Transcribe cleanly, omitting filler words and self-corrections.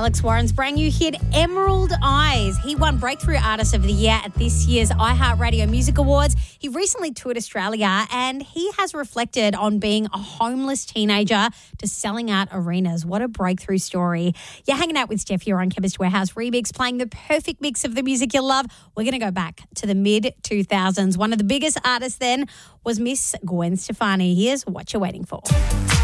Alex Warren's brand new hit, Emerald Eyes. He won Breakthrough Artist of the Year at this year's iHeartRadio Music Awards. He recently toured Australia and he has reflected on being a homeless teenager to selling out arenas. What a breakthrough story. You're hanging out with Steph here on Chemist Warehouse Remix, playing the perfect mix of the music you love. We're going to go back to the mid-2000s. One of the biggest artists then was Miss Gwen Stefani. Here's what you're waiting for.